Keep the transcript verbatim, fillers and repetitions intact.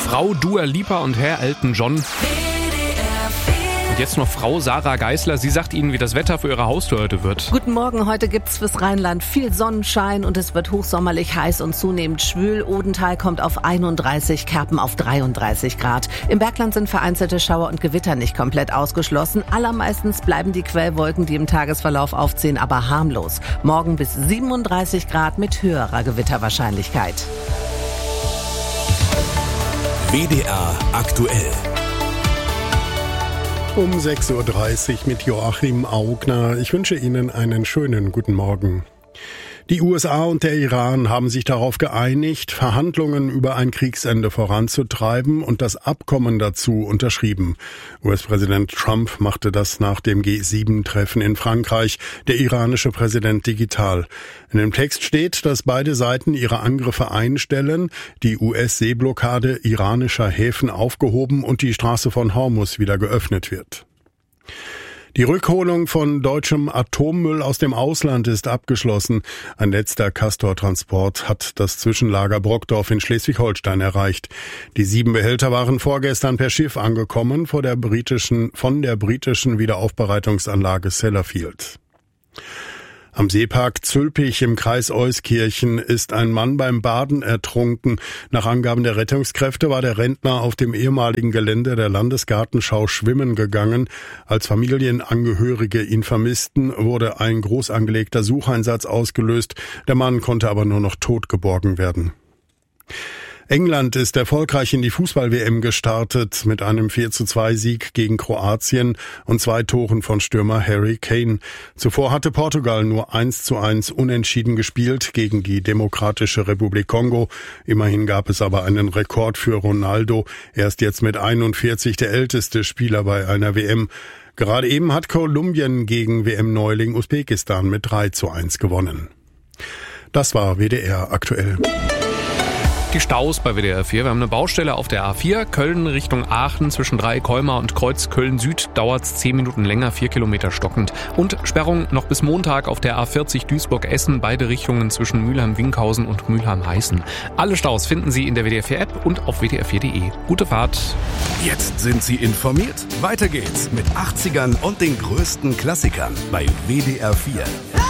Frau Dua Lipa und Herr Elton John. Und jetzt noch Frau Sarah Geisler. Sie sagt Ihnen, wie das Wetter für Ihre Haustür heute wird. Guten Morgen, heute gibt's fürs Rheinland viel Sonnenschein und es wird hochsommerlich heiß und zunehmend schwül. Odenthal kommt auf einunddreißig, Kerpen auf dreiunddreißig Grad. Im Bergland sind vereinzelte Schauer und Gewitter nicht komplett ausgeschlossen. Allermeistens bleiben die Quellwolken, die im Tagesverlauf aufziehen, aber harmlos. Morgen bis siebenunddreißig Grad mit höherer Gewitterwahrscheinlichkeit. W D R aktuell. Um sechs Uhr dreißig mit Joachim Augner. Ich wünsche Ihnen einen schönen guten Morgen. Die U S A und der Iran haben sich darauf geeinigt, Verhandlungen über ein Kriegsende voranzutreiben und das Abkommen dazu unterschrieben. U S-Präsident Trump machte das nach dem G sieben Treffen in Frankreich, der iranische Präsident digital. In dem Text steht, dass beide Seiten ihre Angriffe einstellen, die U S-Seeblockade iranischer Häfen aufgehoben und die Straße von Hormuz wieder geöffnet wird. Die Rückholung von deutschem Atommüll aus dem Ausland ist abgeschlossen. Ein letzter Castor-Transport hat das Zwischenlager Brockdorf in Schleswig-Holstein erreicht. Die sieben Behälter waren vorgestern per Schiff angekommen vor der britischen, von der britischen Wiederaufbereitungsanlage Sellafield. Am Seepark Zülpich im Kreis Euskirchen ist ein Mann beim Baden ertrunken. Nach Angaben der Rettungskräfte war der Rentner auf dem ehemaligen Gelände der Landesgartenschau schwimmen gegangen. Als Familienangehörige ihn vermissten, wurde ein groß angelegter Sucheinsatz ausgelöst. Der Mann konnte aber nur noch tot geborgen werden. England ist erfolgreich in die Fußball-W M gestartet mit einem vier zu zwei Sieg gegen Kroatien und zwei Toren von Stürmer Harry Kane. Zuvor hatte Portugal nur eins zu eins unentschieden gespielt gegen die Demokratische Republik Kongo. Immerhin gab es aber einen Rekord für Ronaldo. Er ist jetzt mit einundvierzig der älteste Spieler bei einer W M. Gerade eben hat Kolumbien gegen W M-Neuling Usbekistan mit drei zu eins gewonnen. Das war W D R aktuell. Die Staus bei W D R vier. Wir haben eine Baustelle auf der A vier, Köln Richtung Aachen zwischen Drei-Colmar und Kreuz Köln-Süd dauert es zehn Minuten länger, vier Kilometer stockend. Und Sperrung noch bis Montag auf der A vierzig Duisburg-Essen, beide Richtungen zwischen Mülheim-Winkhausen und Mülheim-Heißen. Alle Staus finden Sie in der W D R vier App und auf w d r vier punkt de. Gute Fahrt. Jetzt sind Sie informiert. Weiter geht's mit achtzigern und den größten Klassikern bei W D R vier.